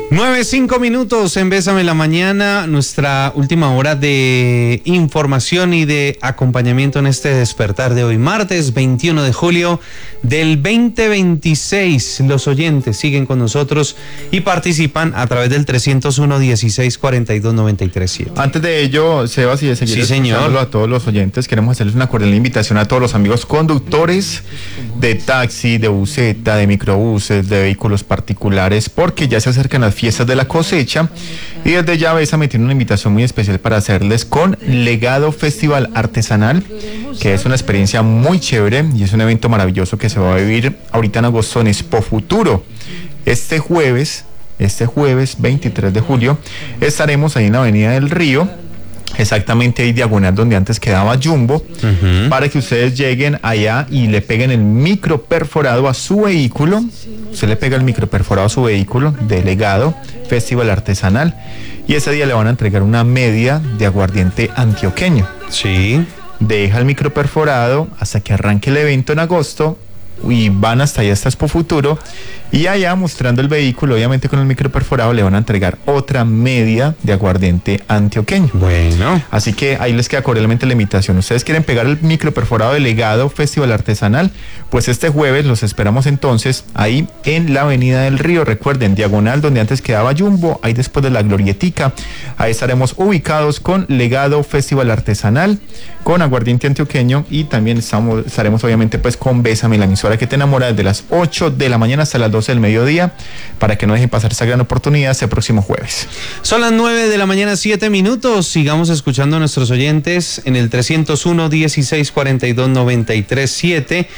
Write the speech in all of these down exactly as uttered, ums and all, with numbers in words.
Nueve, cinco minutos en Bésame la Mañana, nuestra última hora de información y de acompañamiento en este despertar de hoy, martes veintiuno de julio del veinte veintiséis. Los oyentes siguen con nosotros y participan a través del trescientos uno, dieciséis, cuarenta y dos, noventa y tres, siete. Antes de ello, Sebas, y de seguir sí, señor. a todos los oyentes, queremos hacerles una cordial invitación a todos los amigos conductores de taxi, de buseta, de microbuses, de vehículos particulares, porque ya se acercan las fiestas de la cosecha y desde ya Bésame tiene una invitación muy especial para hacerles con Legado Festival Artesanal, que es una experiencia muy chévere y es un evento maravilloso que se va a vivir ahorita en agosto en Expo Futuro. Este jueves, este jueves veintitrés de julio, estaremos ahí en la Avenida del Río, exactamente ahí diagonal donde antes quedaba Jumbo, uh-huh. para que ustedes lleguen allá y le peguen el micro perforado a su vehículo. Usted le pega el micro perforado a su vehículo de Legado Festival Artesanal y ese día le van a entregar una media de aguardiente antioqueño. Sí. Deja el micro perforado hasta que arranque el evento en agosto y van hasta allá, hasta Expo Futuro, y allá mostrando el vehículo, obviamente con el micro perforado, le van a entregar otra media de aguardiente antioqueño. Bueno. Así que ahí les queda cordialmente la invitación. ¿Ustedes quieren pegar el micro perforado de Legado Festival Artesanal? Pues este jueves los esperamos entonces ahí en la Avenida del Río. Recuerden, diagonal donde antes quedaba Jumbo, ahí después de la Glorietica. Ahí estaremos ubicados con Legado Festival Artesanal, con aguardiente antioqueño, y también estamos, estaremos obviamente pues con Bésame, la emisora que te enamora, desde las ocho de la mañana hasta las doce del mediodía, para que no dejen pasar esa gran oportunidad este próximo jueves. Son las nueve de la mañana, siete minutos. Sigamos escuchando a nuestros oyentes en el trescientos uno, dieciséis, cuarenta y dos, noventa y tres, siete.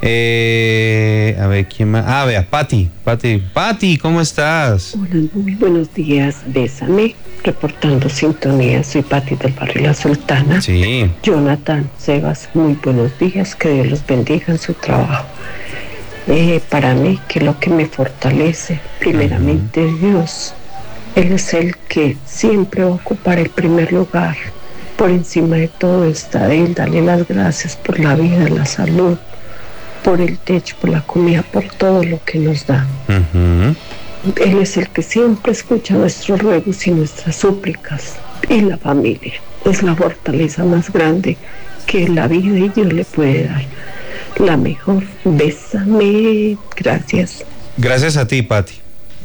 Eh, a ver, ¿quién más? Ah, vea, Pati, Pati, Pati, ¿cómo estás? Hola, muy buenos días, Bésame, reportando sintonía, soy Pati del barrio La Sultana. Sí. Jonathan, Sebas, muy buenos días, que Dios los bendiga en su trabajo. Eh, para mí, que lo que me fortalece, primeramente uh-huh. Dios, Él es el que siempre va a ocupar el primer lugar. Por encima de todo está Él, dale las gracias por la vida, la salud, por el techo, por la comida, por todo lo que nos da. Uh-huh. Él es el que siempre escucha nuestros ruegos y nuestras súplicas. Y la familia es la fortaleza más grande que la vida y Dios le puede dar. La mejor. Bésame. Gracias. Gracias a ti, Pati.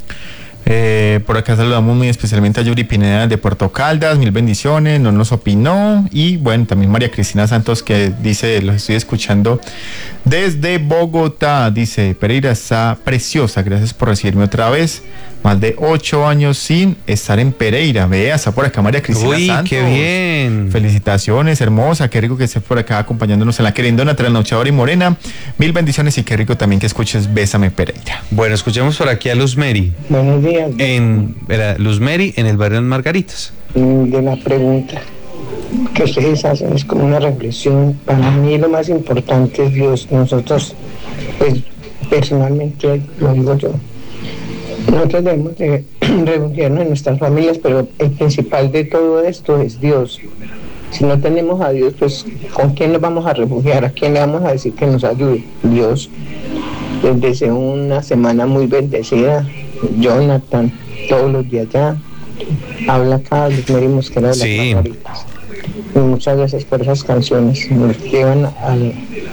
Eh, por acá saludamos muy especialmente a Yuri Pineda de Puerto Caldas, mil bendiciones, no nos opinó, y bueno, también María Cristina Santos, que dice, los estoy escuchando desde Bogotá, dice, Pereira está preciosa, gracias por recibirme otra vez, más de ocho años sin estar en Pereira. Vea, está por acá María Cristina Uy, Santos. Qué bien. Felicitaciones, hermosa, qué rico que estés por acá acompañándonos en la querendona trasnochadora y morena. Mil bendiciones y qué rico también que escuches Bésame, Pereira. Bueno, escuchemos por aquí a Luz Mary. Buenos días. En era, Luz Mary, en el barrio de Margaritas. De la pregunta que ustedes hacen es como una reflexión. Para mí lo más importante es Dios. Nosotros, pues personalmente lo digo yo, nosotros debemos de refugiarnos en nuestras familias, pero el principal de todo esto es Dios. Si no tenemos a Dios, pues ¿con quién nos vamos a refugiar? ¿A quién le vamos a decir que nos ayude? Dios. Les deseo una semana muy bendecida. Jonathan, todos los días ya habla acá, Luz Mary Mosquera de las sí. Margaritas. Y muchas gracias por esas canciones, nos llevan al,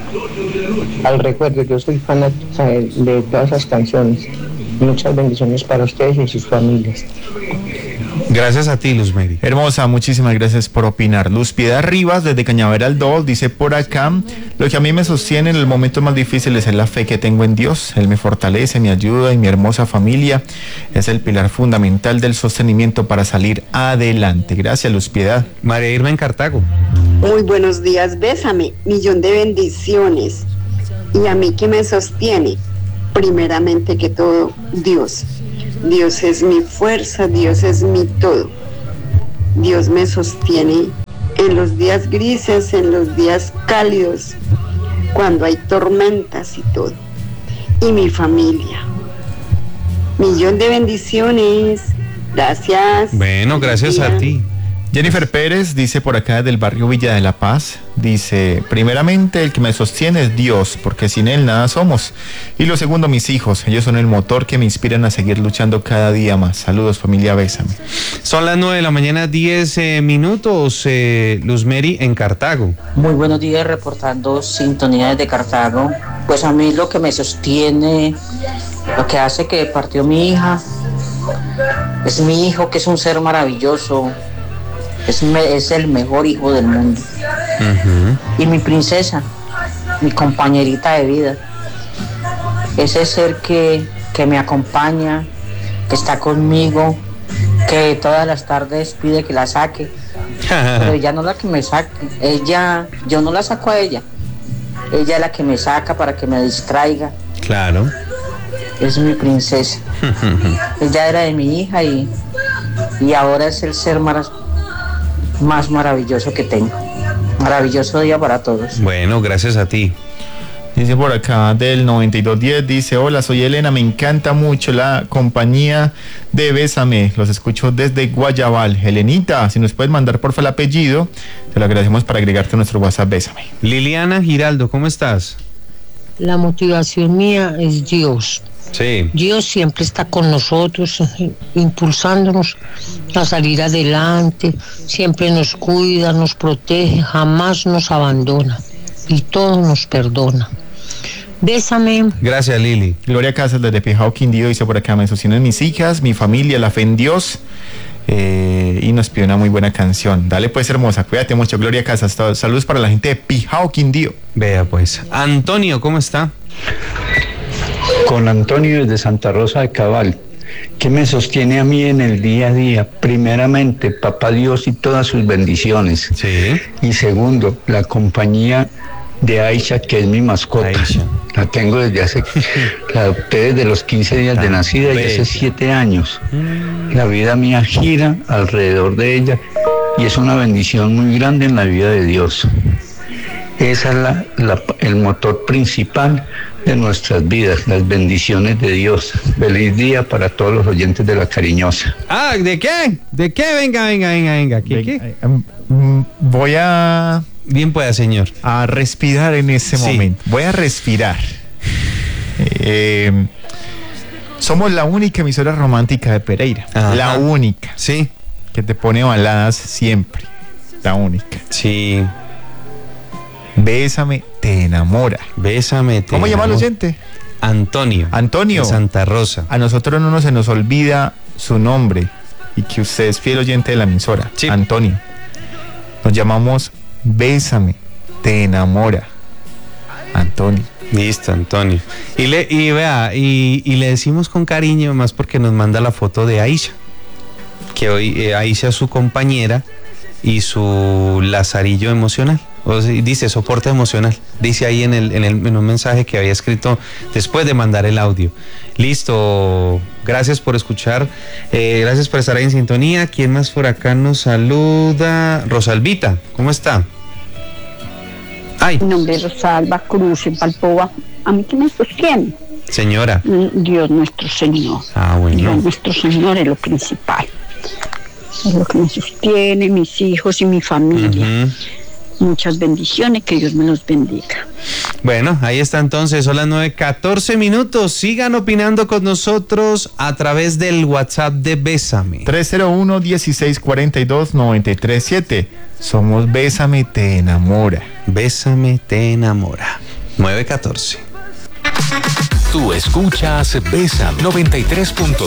al recuerdo. Yo soy fanática de, de todas esas canciones. Muchas bendiciones para ustedes y sus familias. Gracias a ti, Luz Mary. Hermosa, muchísimas gracias por opinar. Luz Piedad Rivas, desde Cañaveral dos, dice por acá, lo que a mí me sostiene en el momento más difícil es la fe que tengo en Dios. Él me fortalece, me ayuda y mi hermosa familia es el pilar fundamental del sostenimiento para salir adelante. Gracias, Luz Piedad. María Irma en Cartago. Muy buenos días, Bésame, millón de bendiciones. Y a mí que me sostiene, primeramente que todo, Dios. Dios es mi fuerza, Dios es mi todo. Dios me sostiene en los días grises, en los días cálidos, cuando hay tormentas y todo. Y mi familia. Millón de bendiciones. Gracias. Bueno, gracias a ti. Jennifer Pérez dice por acá del barrio Villa de la Paz, dice, primeramente el que me sostiene es Dios, porque sin él nada somos. Y lo segundo, mis hijos, ellos son el motor que me inspiran a seguir luchando cada día más. Saludos, familia Bésame. Son las nueve de la mañana, diez eh, minutos, eh, Luz Mary en Cartago. Muy buenos días, reportando sintonía desde Cartago. Pues a mí lo que me sostiene, lo que hace que partió mi hija, es mi hijo, que es un ser maravilloso. Es, me, es el mejor hijo del mundo. Uh-huh. Y mi princesa, mi compañerita de vida. Ese ser que, que me acompaña, que está conmigo, que todas las tardes pide que la saque. Pero ella no es la que me saque. Ella, yo no la saco a ella. Ella es la que me saca para que me distraiga. Claro. Es mi princesa. Ella era de mi hija y, y ahora es el ser maravilloso. Más maravilloso que tengo. Maravilloso día para todos. Bueno, gracias a ti. Dice por acá del noventa y dos diez, dice, hola, soy Elena, me encanta mucho la compañía de Bésame, los escucho desde Guayabal. Elenita, si nos puedes mandar porfa el apellido, te lo agradecemos para agregarte a nuestro WhatsApp Bésame. Liliana Giraldo, ¿cómo estás? La motivación mía es Dios. Sí. Dios siempre está con nosotros, impulsándonos a salir adelante, siempre nos cuida, nos protege, jamás nos abandona y todo nos perdona. Bésame. Gracias, Lili. Gloria Casas desde Pijao, Quindío, dice por acá, me sostienen mis hijas, mi familia, la fe en Dios, eh, y nos pide una muy buena canción. Dale pues, hermosa, cuídate mucho, Gloria Casas. Saludos para la gente de Pijao, Quindío. Vea pues. Antonio, ¿cómo está? Con Antonio desde Santa Rosa de Cabal. ¿Qué me sostiene a mí en el día a día? Primeramente, Papá Dios y todas sus bendiciones. Sí. Y segundo, la compañía de Aisha, que es mi mascota. Aisha. La tengo desde hace, la adopté desde los quince días de nacida y hace siete años. La vida mía gira alrededor de ella y es una bendición muy grande en la vida de Dios. Esa es la, la, el motor principal de nuestras vidas, las bendiciones de Dios. Feliz día para todos los oyentes de La Cariñosa. Ah, ¿de qué? ¿De qué? Venga, venga, venga, venga. ¿Qué, qué? Voy a... Bien pueda, señor. A respirar en ese Sí. momento. Voy a respirar. Eh, somos la única emisora romántica de Pereira. Ajá. La única. Sí. Que te pone baladas siempre. La única. Sí. Bésame, te enamora. Bésame. Te ¿Cómo llama el enamoro. oyente? Antonio. Antonio. De Santa Rosa. A nosotros no se nos olvida su nombre y que usted es fiel oyente de la emisora. Sí. Antonio. Nos llamamos Bésame, te enamora. Antonio. Listo, Antonio. Y le, y vea, y, y le decimos con cariño, más porque nos manda la foto de Aisha. Que hoy eh, Aisha es su compañera y su lazarillo emocional. O sea, dice soporte emocional. Dice ahí en el, en el en un mensaje que había escrito después de mandar el audio. Listo. Gracias por escuchar. Eh, gracias por estar ahí en sintonía. ¿Quién más por acá nos saluda? Rosalvita, ¿cómo está? Ay. Mi nombre es Rosalba Cruz en Palpoa. ¿A mí qué me sostiene? Señora. Dios nuestro Señor. Ah, bueno. Dios nuestro Señor es lo principal. Es lo que me sostiene, mis hijos y mi familia. Uh-huh. Muchas bendiciones, que Dios me los bendiga. Bueno, ahí está entonces, son las nueve catorce minutos. Sigan opinando con nosotros a través del WhatsApp de Bésame. tres cero uno, dieciséis cuarenta y dos, noventa y tres siete. Somos Bésame, te enamora. Bésame, te enamora. nueve catorce. Tú escuchas Bésame noventa y tres punto